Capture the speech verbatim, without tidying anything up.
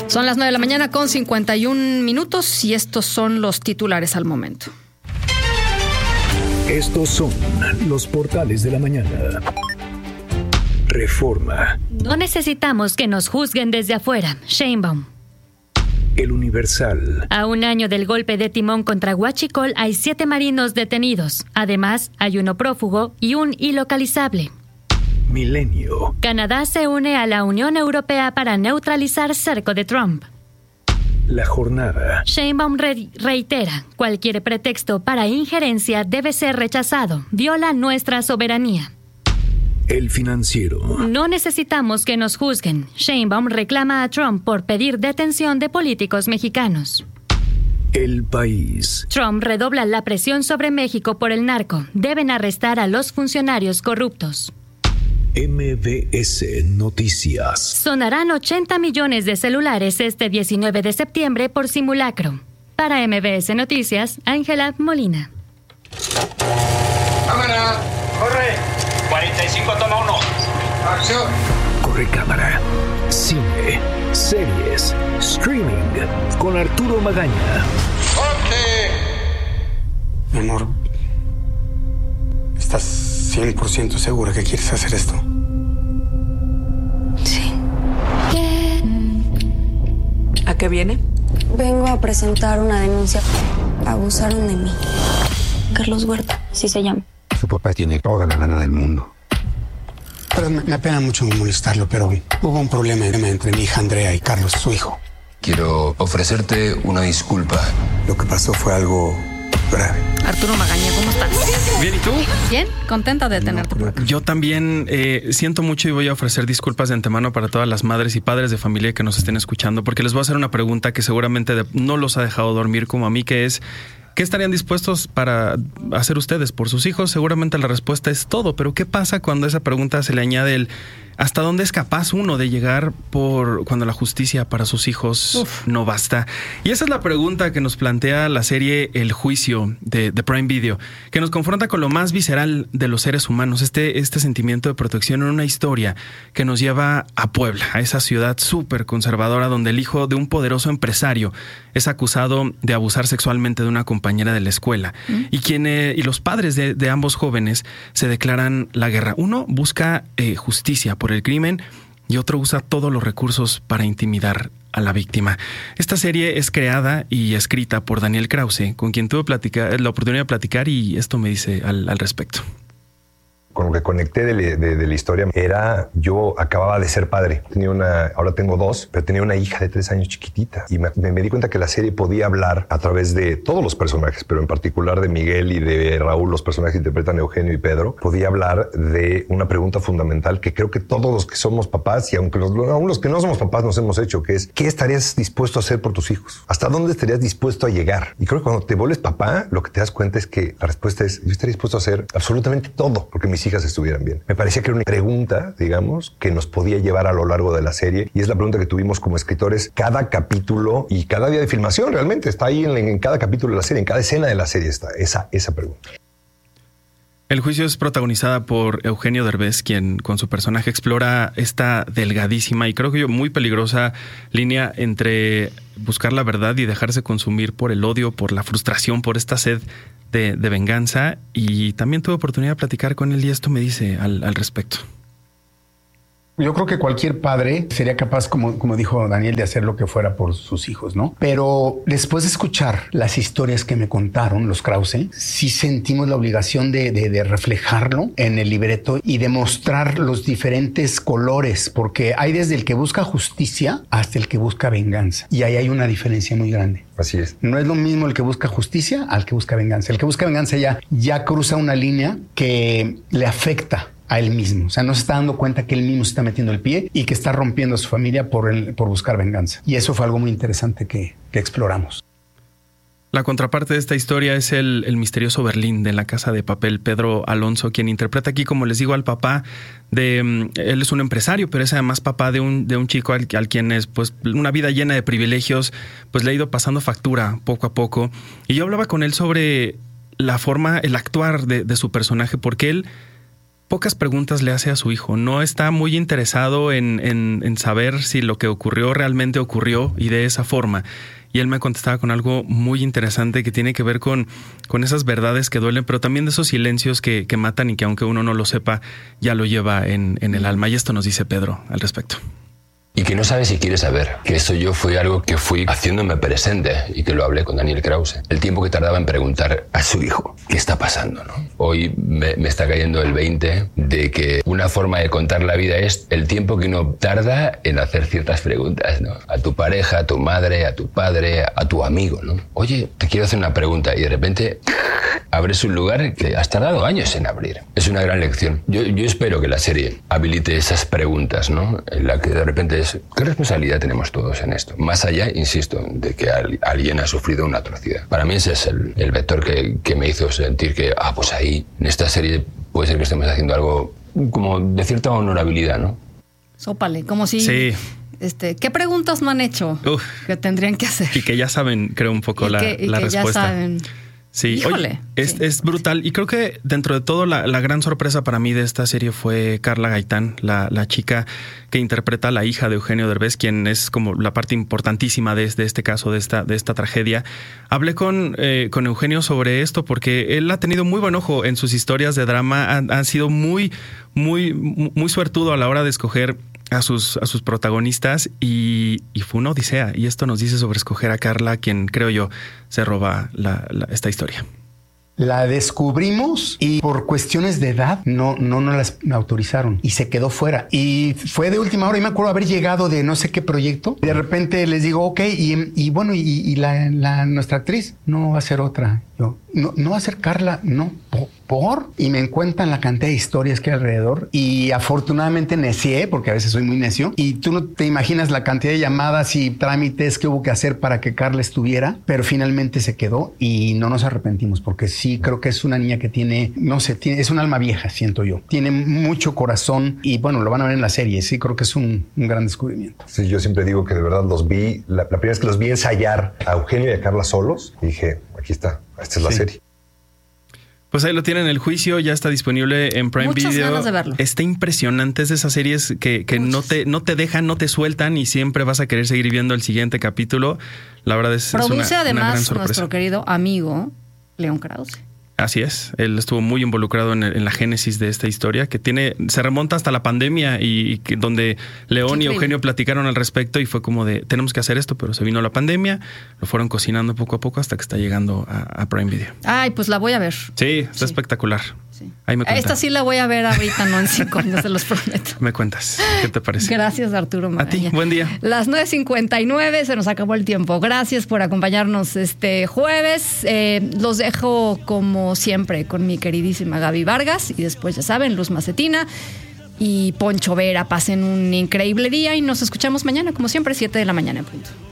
Son las nueve de la mañana con cincuenta y un minutos y estos son los titulares al momento. Estos son los portales de la mañana. Reforma. No necesitamos que nos juzguen desde afuera. Sheinbaum. El Universal. A un año del golpe de timón contra Huachicol hay siete marinos detenidos. Además, hay uno prófugo y un ilocalizable. Milenio. Canadá se une a la Unión Europea para neutralizar cerco de Trump. La Jornada. Sheinbaum re- reitera, cualquier pretexto para injerencia debe ser rechazado. Viola nuestra soberanía. El Financiero. No necesitamos que nos juzguen. Sheinbaum reclama a Trump por pedir detención de políticos mexicanos. El País. Trump redobla la presión sobre México por el narco. Deben arrestar a los funcionarios corruptos. M B S Noticias. Sonarán ochenta millones de celulares este diecinueve de septiembre por simulacro. Para M B S Noticias, Ángela Molina. ¡Cámara! ¡Corre! cuarenta y cinco, toma uno. ¡Acción! Corre cámara. Cine, series, streaming. Con Arturo Magaña. ¡Corte! Mi amor, ¿estás cien por ciento segura que quieres hacer esto? Sí. ¿A qué viene? Vengo a presentar una denuncia. Abusaron de mí. Carlos Huerta, sí se llama. Su papá tiene toda la lana del mundo. Pero me, me apena mucho molestarlo, pero hubo un problema entre mi hija Andrea y Carlos, su hijo. Quiero ofrecerte una disculpa. Lo que pasó fue algo grave. Arturo Magaña, ¿cómo estás? Bien, ¿y tú? Bien, contenta de tenerte por acá. Yo también eh, siento mucho y voy a ofrecer disculpas de antemano para todas las madres y padres de familia que nos estén escuchando, porque les voy a hacer una pregunta que seguramente de, no los ha dejado dormir como a mí, que es: ¿qué estarían dispuestos para hacer ustedes por sus hijos? Seguramente la respuesta es todo, pero ¿qué pasa cuando a esa pregunta se le añade el hasta dónde es capaz uno de llegar por cuando la justicia para sus hijos Uf. no basta? Y esa es la pregunta que nos plantea la serie El Juicio de, de Prime Video, que nos confronta con lo más visceral de los seres humanos, este, este sentimiento de protección en una historia que nos lleva a Puebla, a esa ciudad súper conservadora donde el hijo de un poderoso empresario es acusado de abusar sexualmente de una compañera de la escuela. ¿Mm? Y, quien, eh, y los padres de, de ambos jóvenes se declaran la guerra. Uno busca eh, justicia por el crimen y otro usa todos los recursos para intimidar a la víctima. Esta serie es creada y escrita por Daniel Krause, con quien tuve platicar, la oportunidad de platicar, y esto me dice al, al respecto. Con lo que conecté de, de, de la historia era, yo acababa de ser padre. Tenía una, ahora tengo dos, pero tenía una hija de tres años chiquitita. Y me, me di cuenta que la serie podía hablar a través de todos los personajes, pero en particular de Miguel y de Raúl, los personajes que interpretan Eugenio y Pedro. Podía hablar de una pregunta fundamental que creo que todos los que somos papás, y aunque los, aún los que no somos papás nos hemos hecho, que es: ¿qué estarías dispuesto a hacer por tus hijos? ¿Hasta dónde estarías dispuesto a llegar? Y creo que cuando te vuelves papá, lo que te das cuenta es que la respuesta es: yo estaría dispuesto a hacer absolutamente todo porque mis hijas estuvieran bien. Me parecía que era una pregunta, digamos, que nos podía llevar a lo largo de la serie, y es la pregunta que tuvimos como escritores cada capítulo y cada día de filmación. Realmente está ahí en, en cada capítulo de la serie, en cada escena de la serie está esa, esa pregunta. El Juicio es protagonizada por Eugenio Derbez, quien con su personaje explora esta delgadísima y creo que yo muy peligrosa línea entre buscar la verdad y dejarse consumir por el odio, por la frustración, por esta sed de, de venganza. Y también tuve oportunidad de platicar con él y esto me dice al, al respecto. Yo creo que cualquier padre sería capaz, como, como dijo Daniel, de hacer lo que fuera por sus hijos, ¿no? Pero después de escuchar las historias que me contaron los Krause, sí sentimos la obligación de, de, de reflejarlo en el libreto y de mostrar los diferentes colores, porque hay desde el que busca justicia hasta el que busca venganza. Y ahí hay una diferencia muy grande. Así es. No es lo mismo el que busca justicia al que busca venganza. El que busca venganza ya, ya cruza una línea que le afecta a él mismo. O sea, no se está dando cuenta que él mismo se está metiendo el pie y que está rompiendo a su familia por, el, por buscar venganza. Y eso fue algo muy interesante que, que exploramos. La contraparte de esta historia es el, el misterioso Berlín de La Casa de Papel, Pedro Alonso, quien interpreta aquí, como les digo, al papá de... Él es un empresario, pero es además papá de un, de un chico al, al quien es, pues, una vida llena de privilegios, pues le ha ido pasando factura poco a poco. Y yo hablaba con él sobre la forma, el actuar de, de su personaje, porque él pocas preguntas le hace a su hijo. No está muy interesado en, en, en saber si lo que ocurrió realmente ocurrió y de esa forma. Y él me contestaba con algo muy interesante que tiene que ver con, con esas verdades que duelen, pero también de esos silencios que, que matan y que aunque uno no lo sepa, ya lo lleva en, en el alma. Y esto nos dice Pedro al respecto. Y que no sabe si quiere saber, que esto yo fue algo que fui haciéndome presente y que lo hablé con Daniel Krause. El tiempo que tardaba en preguntar a su hijo qué está pasando, ¿no? Hoy me, me está cayendo el veinte de que una forma de contar la vida es el tiempo que uno tarda en hacer ciertas preguntas, ¿no? A tu pareja, a tu madre, a tu padre, a tu amigo, ¿no? Oye, te quiero hacer una pregunta y de repente abres un lugar que has tardado años en abrir. Es una gran lección. Yo, yo espero que la serie habilite esas preguntas, ¿no? En la que de repente es, ¿qué responsabilidad tenemos todos en esto? Más allá, insisto, de que al, alguien ha sufrido una atrocidad. Para mí ese es el, el vector que, que me hizo sentir que, ah, pues ahí, en esta serie puede ser que estemos haciendo algo como de cierta honorabilidad, ¿no? Sópale, como si... Sí. Este, ¿qué preguntas no han hecho Uf. que tendrían que hacer? Y que ya saben, creo, un poco y la, que, y la que respuesta. Ya saben. Sí, Híjole, oye, es, sí. es brutal. Y creo que dentro de todo la, la gran sorpresa para mí de esta serie fue Carla Gaitán, la, la chica que interpreta a la hija de Eugenio Derbez, quien es como la parte importantísima de, de este caso, de esta, de esta tragedia. Hablé con, eh, con Eugenio sobre esto porque él ha tenido muy buen ojo en sus historias de drama. Han, han sido muy, muy, muy suertudo a la hora de escoger a sus, a sus protagonistas y, y fue una odisea. Y esto nos dice sobre escoger a Carla, quien creo yo se roba la, la, esta historia. La descubrimos y por cuestiones de edad no, no nos las autorizaron y se quedó fuera. Y fue de última hora y me acuerdo haber llegado de no sé qué proyecto. De repente les digo, ok, y, y bueno, y, y la, la, nuestra actriz no va a ser otra. Yo, no, no va a ser Carla, no. ¿Por? Y me cuentan la cantidad de historias que hay alrededor y afortunadamente necié, porque a veces soy muy necio, y tú no te imaginas la cantidad de llamadas y trámites que hubo que hacer para que Carla estuviera, pero finalmente se quedó y no nos arrepentimos porque sí creo que es una niña que tiene, no sé, tiene, es un alma vieja, siento yo. Tiene mucho corazón y bueno, lo van a ver en la serie. Sí, creo que es un, un gran descubrimiento. Sí, yo siempre digo que de verdad los vi, la, la primera vez que los vi ensayar a Eugenio y a Carla solos, y dije, aquí está, esta es la sí. serie. Pues ahí lo tienen, El Juicio, ya está disponible en Prime Muchas Video. Ganas de verlo. Está impresionante, es de esas series que, que no te, no te dejan, no te sueltan y siempre vas a querer seguir viendo el siguiente capítulo. La verdad es, Produce es una, además una gran sorpresa. Nuestro querido amigo León Krause. Así es, él estuvo muy involucrado en, en la génesis de esta historia que tiene, se remonta hasta la pandemia y, y que, donde León y Eugenio platicaron al respecto y fue como de, tenemos que hacer esto, pero se vino la pandemia, lo fueron cocinando poco a poco hasta que está llegando a, a Prime Video. Ay, pues la voy a ver. Sí, está sí. espectacular. Sí. Ahí me cuentas. Esta sí la voy a ver ahorita, no en cinco años, se los prometo. Me cuentas, ¿qué te parece? Gracias, Arturo Magaña. A ti, buen día. Las nueve cincuenta y nueve, se nos acabó el tiempo. Gracias por acompañarnos este jueves. Eh, los dejo como siempre con mi queridísima Gaby Vargas y después, ya saben, Luz Macetina y Poncho Vera. Pasen un increíble día y nos escuchamos mañana, como siempre, siete de la mañana en punto.